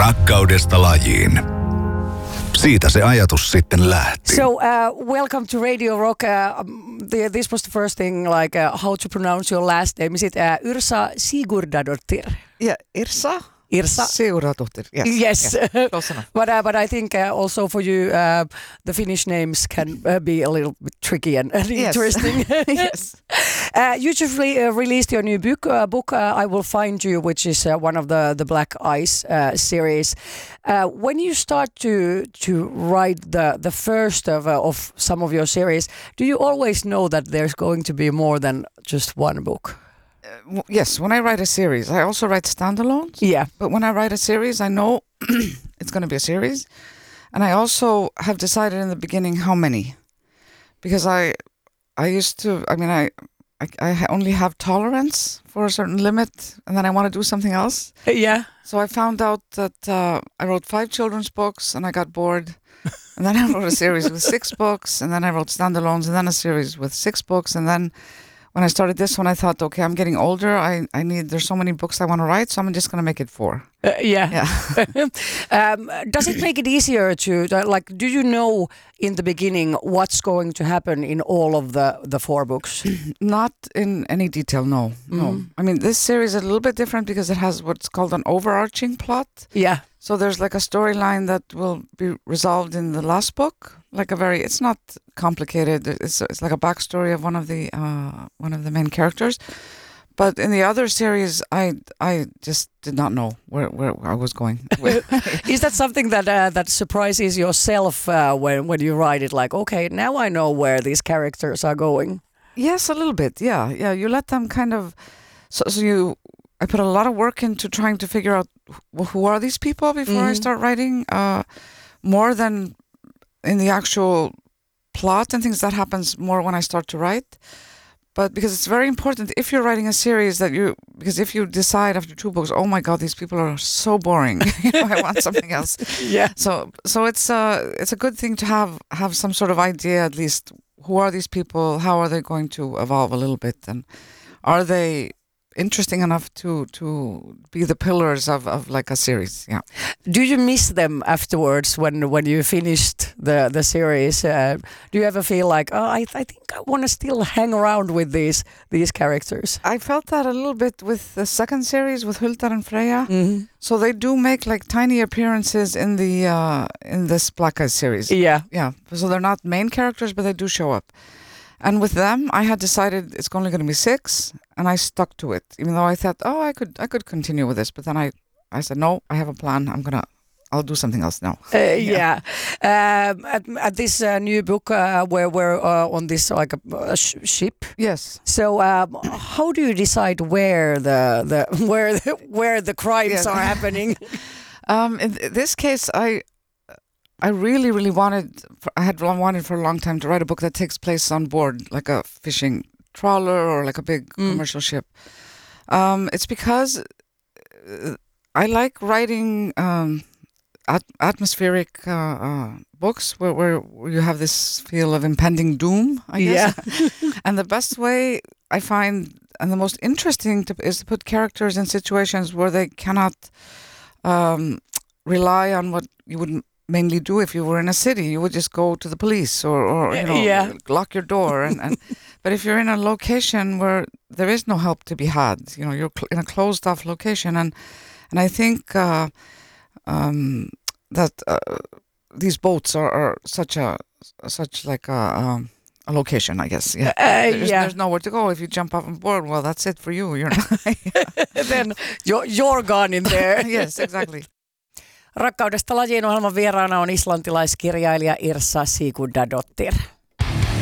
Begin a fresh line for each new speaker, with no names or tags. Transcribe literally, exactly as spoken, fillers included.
Rakkaudesta lajiin. Siitä se ajatus sitten lähti.
So, uh, welcome to Radio Rock. Uh, the, this was the first thing, like uh, how to pronounce your last name. Is it uh, Yrsa Sigurdardottir?
Yeah, Irsa.
Irsa
Sigurdardottir. Yes.
Yes.
yes. Close enough.
but uh, but I think uh, also for you, uh, the Finnish names can uh, be a little bit tricky and, and
yes.
interesting.
yes.
Uh, you just re- uh, released your new book. Uh, book uh, I Will Find You, which is uh, one of the the Black Ice uh, series. Uh, when you start to to write the the first of uh, of some of your series, do you always know that there's going to be more than just one book?
Uh, w- yes, when I write a series, I also write standalones.
Yeah.
But when I write a series, I know it's going to be a series. And I also have decided in the beginning how many. Because I I used to, I mean, I, I, I only have tolerance for a certain limit, and then I want to do something else.
Yeah.
So I found out that uh, I wrote five children's books, and I got bored. And then I wrote a series with six books, and then I wrote standalones, and then a series with six books, and then when I started this one, I thought, okay, I'm getting older. I, I need, there's so many books I want to write, so I'm just going to make it four.
Uh, yeah.
Yeah.
um, does it make it easier to, to, like, do you know in the beginning what's going to happen in all of the, the four books?
Not in any detail, no. No.
Mm.
I mean, this series is a little bit different because it has what's called an overarching plot.
Yeah.
So there's like a storyline that will be resolved in the last book. Like a very, it's not complicated. It's it's like a backstory of one of the uh, one of the main characters. But in the other series, I I just did not know where, where I was going.
Is that something that uh, that surprises yourself uh, when when you write it? Like, okay, now I know where these characters are going.
Yes, a little bit. Yeah, yeah. You let them kind of. So, so you. I put a lot of work into trying to figure out who, who are these people before
Mm-hmm.
I start writing. Uh, more than in the actual plot and things, that happens more when I start to write. But because it's very important if you're writing a series that you, because if you decide after two books, oh my God, these people are so boring, you know, I want something else.
Yeah.
So, so it's a it's a good thing to have have some sort of idea at least. Who are these people? How are they going to evolve a little bit? And are they interesting enough to to be the pillars of, of like a series? Yeah.
Do you miss them afterwards when when you finished the the series? Uh, do you ever feel like, oh, I I think I want to still hang around with these these characters?
I felt that a little bit with the second series with Huldar and Freyja.
Mm-hmm.
So they do make like tiny appearances in the uh, in this Black Ice series.
Yeah.
Yeah. So they're not main characters, but they do show up. And with them, I had decided it's only going to be six, and I stuck to it. Even though I thought, oh, I could, I could continue with this, but then I, I said, no, I have a plan. I'm gonna, I'll do something else now.
Uh, yeah. yeah. Um, at, at this uh, new book, uh, where we're uh, on this like a, a sh- ship.
Yes.
So, um, how do you decide where the the where the, where the crimes
Yes.
are happening?
um, in th- this case, I. I really, really wanted, I had wanted for a long time to write a book that takes place on board, like a fishing trawler or like a big
Mm.
commercial ship. Um, it's because uh, I like writing um, at- atmospheric uh, uh, books where, where you have this feel of impending doom, I guess.
Yeah.
And the best way I find, and the most interesting, to, is to put characters in situations where they cannot um, rely on what you would mainly do if you were in a city. You would just go to the police or, or you know,
Yeah.
lock your door. And, and but if you're in a location where there is no help to be had, you know, you're cl- in a closed-off location, and and I think uh, um, that uh, these boats are, are such a such like a. Um, A location, I guess. Yeah.
Uh,
there's,
yeah.
there's nowhere to go. If you jump off on board, well, that's it for you. You're not.
Then you're, you're gone in there.
Yes, exactly.
Rakkaudesta lajiin ohjelman vieraana on islantilaiskirjailija Yrsa Sigurdardottir.